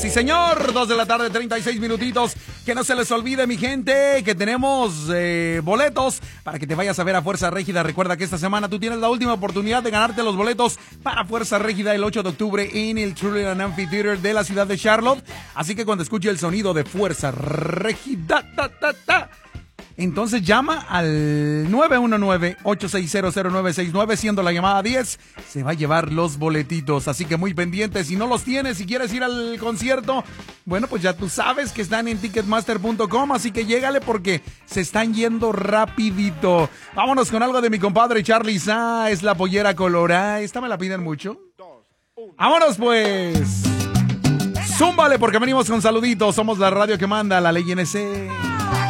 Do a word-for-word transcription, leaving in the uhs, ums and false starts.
Sí, señor, dos de la tarde, treinta y seis minutitos. Que no se les olvide, mi gente, que tenemos eh, boletos para que te vayas a ver a Fuerza Régida. Recuerda que esta semana tú tienes la última oportunidad de ganarte los boletos para Fuerza Régida el ocho de octubre en el Truland Amphitheater de la ciudad de Charlotte. Así que cuando escuche el sonido de Fuerza Régida, ta, ta, ta, entonces llama al nueve uno nueve, ocho seis cero, cero nueve seis nueve, siendo la llamada diez, se va a llevar los boletitos, así que muy pendientes. Si no los tienes, si quieres ir al concierto, bueno, pues ya tú sabes que están en ticketmaster punto com, así que llégale porque se están yendo rapidito. Vámonos con algo de mi compadre Charlie Sa, es la pollera colorada. Esta me la piden mucho. Vámonos pues. Zúmbale porque venimos con saluditos, somos la radio que manda, la ley N C.